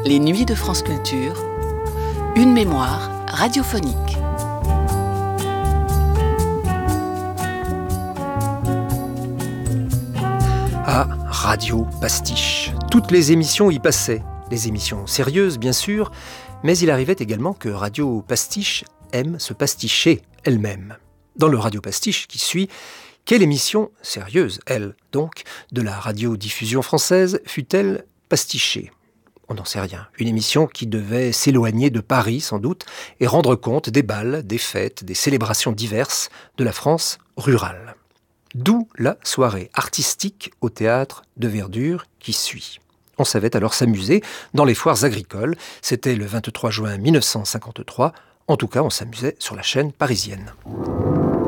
Les Nuits de France Culture, une mémoire radiophonique. Ah, Radio Pastiche. Toutes les émissions y passaient. Les émissions sérieuses, bien sûr, mais il arrivait également que Radio Pastiche aime se pasticher elle-même. Dans le Radio Pastiche qui suit, quelle émission sérieuse, elle, donc, de la radiodiffusion française fut-elle pastichée ? On n'en sait rien. Une émission qui devait s'éloigner de Paris, sans doute, et rendre compte des bals, des fêtes, des célébrations diverses de la France rurale. D'où la soirée artistique au théâtre de Verdure qui suit. On savait alors s'amuser dans les foires agricoles. C'était le 23 juin 1953. En tout cas, on s'amusait sur la chaîne parisienne.